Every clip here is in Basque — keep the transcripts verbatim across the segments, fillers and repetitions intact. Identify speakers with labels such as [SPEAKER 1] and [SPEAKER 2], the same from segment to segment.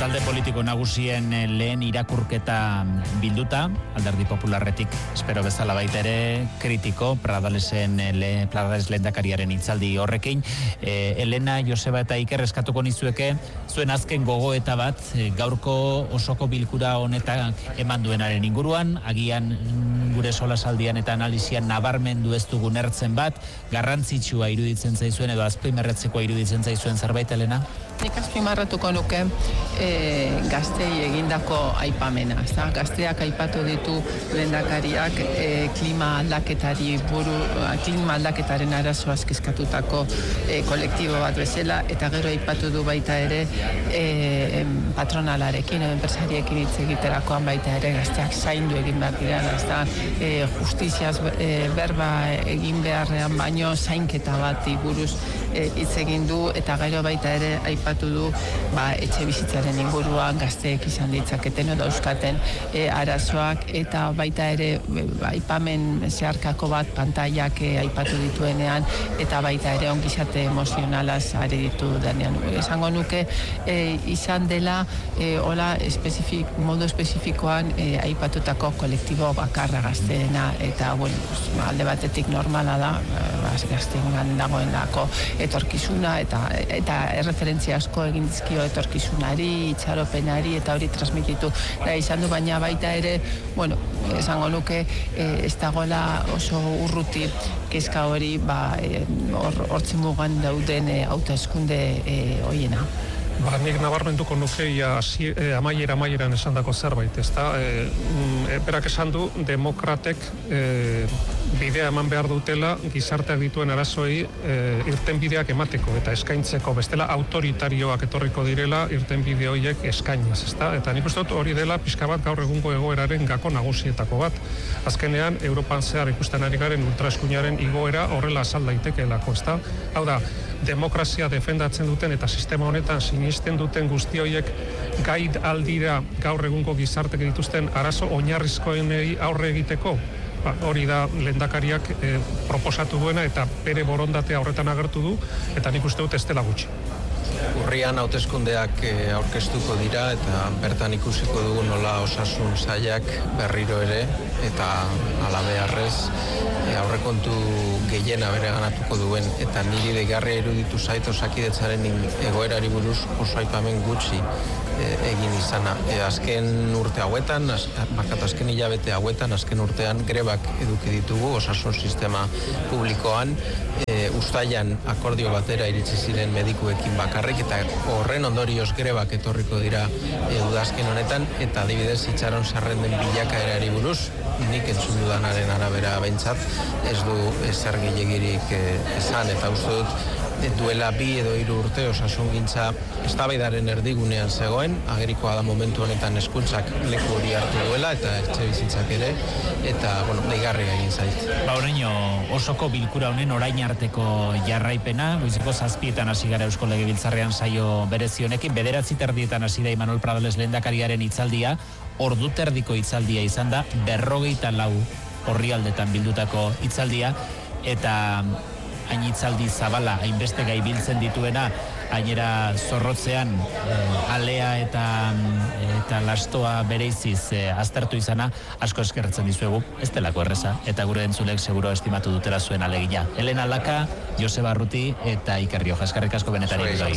[SPEAKER 1] talde politiko nagusien lehen irakurketa bilduta, Alderdi Popularretik espero bezala baita ere kritiko Pradalesen le, Pradales lehendakariaren hitzaldi horrekin. E, Elena, Joseba eta Iker eskatuko nizueke zuen azken gogoeta bat e, gaurko osoko bilkura honetan eman duenaren inguruan, agian gure solasaldian eta analizian nabarmendu ez dugun ertzen bat, garrantzitsua iruditzen zaizuen edo azpimarratzekoa iruditzen zaizuen zerbait, Elena?
[SPEAKER 2] Nik azpimarratuko nuke e, gaztei egindako aipamena. Ezta? Gazteak aipatu ditu lehendakariak e, klima aldaketari buru, klima aldaketaren arazoaz kezkatutako e, kolektibo bat bezala, eta gero aipatu du baita ere e, patronalarekin, enpresariekin hitz egiterakoan baita ere gazteak zaindu egin behar dira, ezta? E, justiziaz e, berba egin beharrean baino zainketa bat buruz e, hitz egin du, eta gero baita ere aipatu du ba, etxe bizitzaren inguruan gazteek izan ditzaketen edo euskaten e, arazoak, eta baita ere e, aipamen zeharkako bat pantailak e, aipatu dituenean, eta baita ere ongizate emozionalaz ari ditu denean. Esango nuke e, izan dela e, hola espezifik, modu espezifikoan e, aipatutako kolektibo bakarra gazteena, eta bueno, pues, alde batetik normala da ba, gazteen dagoenako etorkizuna, eta, eta erreferentzia asko egin dizkio etorkizunari, itxaropenari, eta hori transmititu da izan du, baina baita ere, bueno, esango nuke e, ez dagoela oso urruti kezka hori, ba, e, or, hortzen mugan dauden e, hauteskunde e, hoiena.
[SPEAKER 3] Ba, nik nabarmenduko nuke ia e, amaiera amaieran esan dako zerbait, ez da? E, e, berak esan du, demokratek e, bidea eman behar dutela gizarteak dituen arazoei e, irten bideak emateko eta eskaintzeko, bestela autoritarioak etorriko direla irten bide horiek eskainaz, ez da? Eta nik uste dut hori dela pixka bat gaur egungo egoeraren gako nagusietako bat. Azkenean, Europan zehar ikusten ari garen ultraeskuinaren igoera horrela azal daitekeelako, ez da? Hau da, demokrazia defendatzen duten eta sistema honetan sinisten duten guzti horiek gai aldira gaur egungo gizartek dituzten arazo oinarrizkoenei aurre egiteko. Ba, hori da lehendakariak e, proposatu duena eta bere borondatea horretan agertu du, eta nik uste dut ez dela gutxi.
[SPEAKER 4] Urrian hauteskundeak e, aurkeztuko dira eta bertan ikusiko dugu nola osasun sailak berriro ere eta halabeharrez e, aurrekontu gehiena bereganatuko duen, eta niri deigarria iruditu zait Osakidetzaren egoerari buruz oso aipamen gutxi e, egin izana. E, azken urte hauetan, az, markatu azken hilabete hauetan, azken urtean grebak eduki ditugu osasun sistema publikoan, e, uztailan akordio batera iritsi ziren medikuekin bakarrik, eta horren ondorioz grebak etorriko dira e, udazken honetan, eta adibidez itxaron zerrenden bilakaerari buruz, nik entzun dudanaren arabera behintzat, ez du ezer gehiagirik esan, eta uste dut duela bi edo hiru urte osasungintza eztabaidaren erdigunean zegoen, agerikoa da momentu honetan hezkuntzak leku hori hartu duela eta etxe bizitzak ere, eta bueno, deigarria egin zait.
[SPEAKER 1] Ba, oraino osoko bilkura honen orain arteko jarraipena, goizeko zazpietan hasi gara Eusko Legebiltzarrean saio berezi honekin, bederatzi terdietan hasi da Imanol Pradales lehendakariaren hitzaldia, ordu terdiko hitzaldia izan da, berrogeita lau orrialdetan bildutako hitzaldia, eta hain hitzaldi zabala, hainbeste gai biltzen dituena, hainera zorrotzean eh, alea eta, eta lastoa bereiziz eh, aztertu izana, asko eskertzen dizuegu, ez delako erreza, eta gure entzulek seguro estimatu dutela zuen alegina. Elena Laka, Joseba Arruti eta Iker Rioja, eskerrik asko benetan egin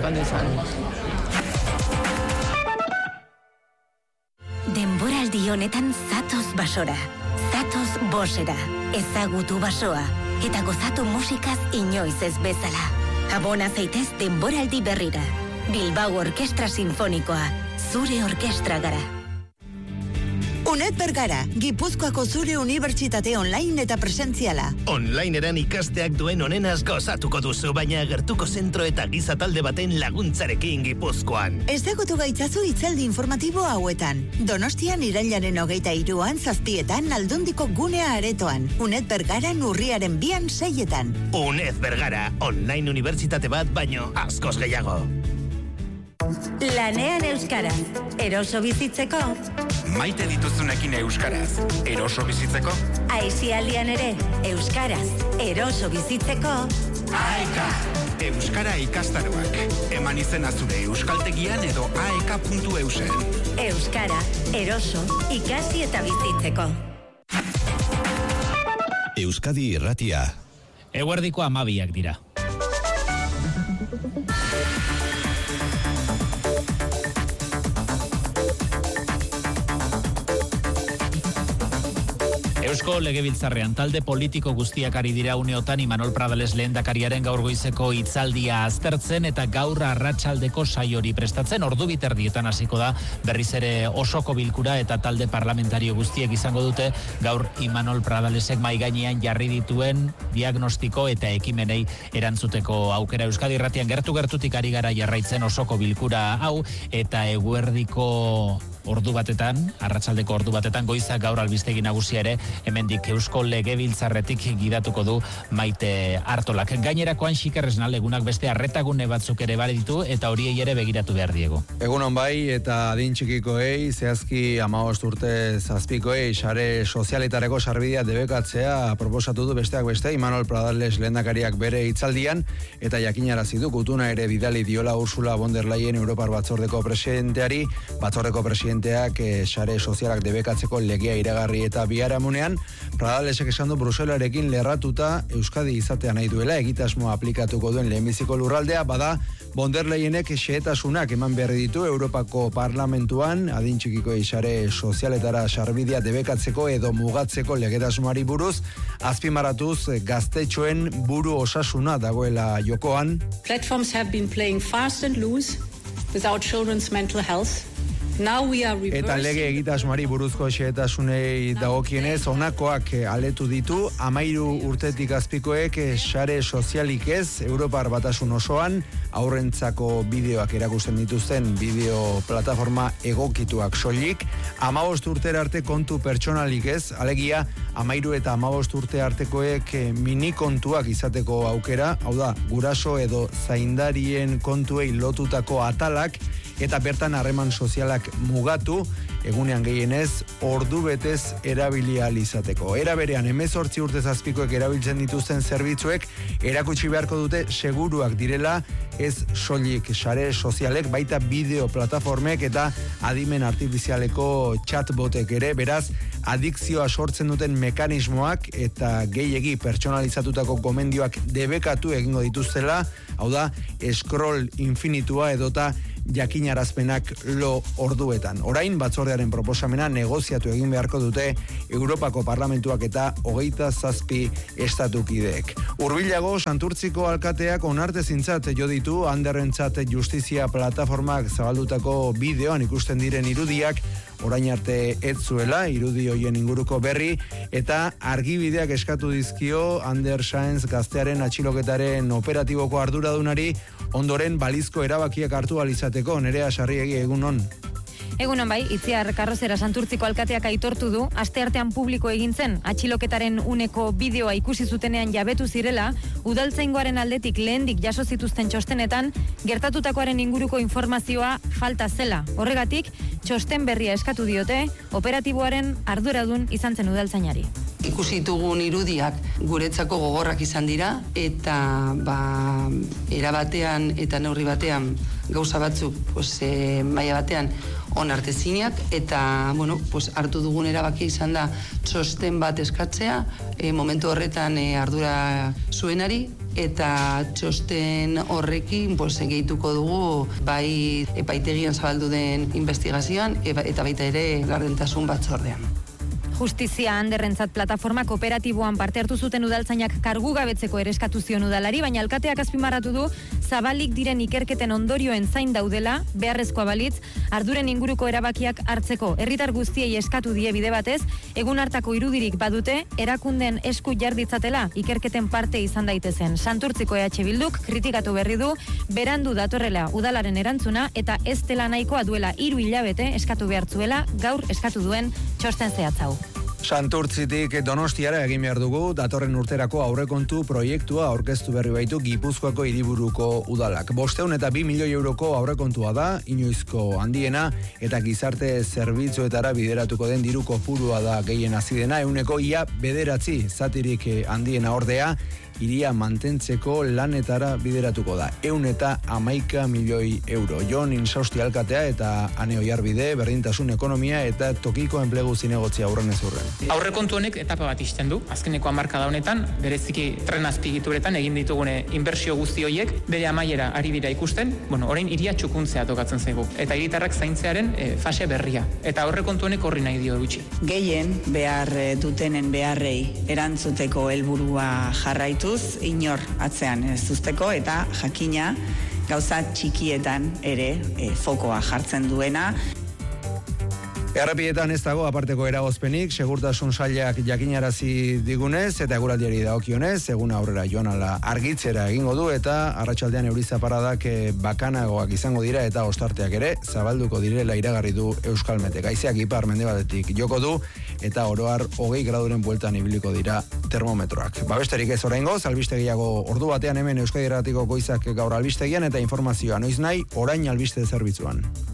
[SPEAKER 5] Denboraldi honetan zatoz basora, zatoz bosera, ezagutu basoa, eta gozatu musikaz inoiz ez bezala. Abona zaitez denboraldi berrira. Bilbao Orkestra Sinfonikoa, zure orkestra gara.
[SPEAKER 6] UNED Bergara, Gipuzkoako zure unibertsitate online eta presentziala.
[SPEAKER 7] Onlineeran ikasteak duen onenaz gozatuko duzu, baina gertuko zentro eta giza talde baten laguntzarekin Gipuzkoan.
[SPEAKER 6] Ezagutu gaitzazu hitzaldi informatibo hauetan. Donostian irailaren hogeita hiruan zazpietan Aldundiko gunea aretoan. UNED Bergaran urriaren bian seietan.
[SPEAKER 7] UNED Bergara, online unibertsitate bat baino askoz gehiago.
[SPEAKER 5] Lanean euskaraz, eroso bizitzeko.
[SPEAKER 8] Maite dituzunekin euskaraz, eroso bizitzeko.
[SPEAKER 5] Aisialdian ere, euskaraz, eroso bizitzeko.
[SPEAKER 8] Aika, Euskara ikastaroak. Eman izena zure euskaltegian edo aeka puntu eusen.
[SPEAKER 5] Euskara, eroso, ikasi eta bizitzeko.
[SPEAKER 9] Euskadi Irratia.
[SPEAKER 1] Eguerdiko amabiak dira. Eusko Legebiltzarrean talde politiko guztiak ari dira uneotan Imanol Pradales lehendakariaren gaur goizeko hitzaldia aztertzen eta gaur arratsaldeko saiori prestatzen. Ordu biterdietan hasiko da berriz ere osoko bilkura eta talde parlamentario guztiek izango dute gaur Imanol Pradalesek mai gainean jarri dituen diagnostiko eta ekimenei erantzuteko aukera. Euskadi Irratian gertu-gertutik ari gara jarraitzen osoko bilkura hau eta eguerdiko ordu batetan, arratsaldeko ordu batetan goizak gaur albistegi nagusia ere hemendik Eusko Legebiltzarretik gidatuko du Maite Artolak. Gainerakoan xikerresnal egunak beste arretagune batzuk ere bare ditu eta horiei ere begiratu behar diego.
[SPEAKER 10] Egunon bai eta adin txikikoei, zehazki hamabost urte zazpikoei sare sozialetareko sarbidea debekatzea proposatu du besteak beste Imanol Pradales lehendakariak bere hitzaldian eta jakinarazi du gutuna ere bidali diola Ursula von der Leyen Europar batzordeko presidenteari, batzordeko presidenteak eh, sare sozialak debekatzeko legea iragarri eta biharamunean Pradalesek esan du Bruselarekin lerratuta Euskadi izatea nahi duela, egitasmoa aplikatuko duen lehenbiziko lurraldea, bada von der Leyenek xehetasunak eman behar ditu Europako Parlamentuan adin txikikoei sare sozialetara sarbidea debekatzeko edo mugatzeko legetasmoari buruz, azpimarratuz gaztetxoen buru osasuna dagoela jokoan.
[SPEAKER 11] Platforms have been playing fast and loose without children's mental health.
[SPEAKER 10] Eta lege egitasmoari buruzko xehetasunei dagokienez honakoak aletu ditu, amairu urtetik azpikoek sare sozialik ez, Europar batasun osoan, aurrentzako bideoak erakusten dituzten bideo plataforma egokituak soilik, amabost urtera arte kontu pertsonalik ez, alegia amairu eta amabost urte artekoek mini kontuak izateko aukera, hau da, guraso edo zaindarien kontuei lotutako atalak, eta bertan harreman sozialak mugatu, egunean gehienez, ordu betez erabili ahal izateko. Era berean, hemezortzi urte zazpikoek erabiltzen dituzten zerbitzuek, erakutsi beharko dute seguruak direla, ez soilik sare sozialek, baita bideo plataformek eta adimen artifizialeko chatbotek ere, beraz, adikzioa sortzen duten mekanismoak eta gehiegi pertsonalizatutako gomendioak debekatu egingo dituztela, hau da, scroll infinitua edota jakinarazpenak lo orduetan. Orain, batzordearen proposamena negoziatu egin beharko dute Europako Parlamentuak eta hogeita zazpi estatukideek. Hurbilago, Santurtziko alkateak onartezintzat jo ditu Anderrentzat Justizia plataformak zabaldutako bideoan ikusten diren irudiak, orain arte ez zuela irudi hoien inguruko berri eta argibideak eskatu dizkio Ander Sáenz gaztearen atxiloketaren operatiboko arduradunari ondoren balizko erabakiak hartu alizateko. Nerea Sarriegi, egunon.
[SPEAKER 12] Egunon bai, Itziar Karrozera Santurtziko alkateak aitortu du, asteartean publiko egintzen, atxiloketaren uneko bideoa ikusi zutenean jabetu zirela, udaltzaingoaren aldetik lehendik jaso zituzten txostenetan, gertatutakoaren inguruko informazioa falta zela. Horregatik, txosten berria eskatu diote, operatiboaren arduradun izan zen udaltzainari.
[SPEAKER 13] Ikusi ditugun irudiak guretzako gogorrak izan dira eta ba, erabatean eta neurri batean gauza batzuk pues, e, maila batean onartezinak eta bueno, pues, hartu dugun erabakia izan da txosten bat eskatzea e, momentu horretan e, ardura zuenari eta txosten horrekin pues, gehituko dugu bai epaitegian zabaldu den investigazioan eta baita ere gardentasun batzordean.
[SPEAKER 12] Justizia Anderrentzat plataformak operatiboan parte hartu zuten udaltzainak kargu gabetzeko ere eskatu zion udalari, baina alkateak azpimarratu du zabalik diren ikerketen ondorioen zain daudela, beharrezkoa balitz, arduren inguruko erabakiak hartzeko. Herritar guztiei eskatu die bide batez, egun hartako irudirik badute, erakunden esku jarditzatela ikerketen parte izan daitezen. Santurtziko E H Bilduk kritikatu berri du, berandu datorrela udalaren erantzuna eta ez dela nahikoa duela hiru hilabete eskatu behartzuela gaur eskatu duen txosten zehatzau.
[SPEAKER 10] Santurtzitik Donostiara egin behar dugu, datorren urterako aurrekontu proiektua aurkeztu berri baitu Gipuzkoako hiriburuko udalak. Bosteun eta bi milioi euroko aurrekontua da, inoizko handiena, eta gizarte zerbitzuetara bideratuko den diru kopurua da gehien hasi dena, euneko ia bederatzi zatirik handiena ordea, iria mantentzeko lanetara bideratuko da. Eun eta hamaika milioi euro. Jon Insausti alkatea eta Ane Oiarbide, berdintasun ekonomia eta tokiko enplegu zinegotzia aurren ez urren.
[SPEAKER 14] Aurrekontu honek etapa bat ixten du. Azkeneko hamarkada honetan, bereziki tren azpigituretan egin ditugune inbertsio guzti horiek bere amaiera ari dira ikusten, bueno, orain iria txukuntzea tokatzen zaigu. Eta hiritarrak zaintzearen e, fase berria. Eta aurrekontu honek horri nahi dio gutxi.
[SPEAKER 15] Gehien behar dutenen beharrei erantzuteko helburua jarraituz, inor atzean ez uzteko eta jakina gauza txikietan ere e, fokoa jartzen duena.
[SPEAKER 10] Errepietan ez dago aparteko eragozpenik, segurtasun sailak jakinarazi digunez eta eguraldiari dagokionez, egun aurrera joan ala argitzera egingo du eta arratsaldean euri zaparadak bakanagoak izango dira eta ostarteak ere zabalduko direla iragarri du Euskalmetek. Haizeak ipar mendebaldetik joko du eta oroar hogei graduren bueltan ibiliko dira termometroak. Babesterik ez oraingoz, albiste gehiago ordu batean hemen Euskadi Irratiko Goizak gaur albistegian eta informazioa noiz nahi orain albiste zerbitzuan.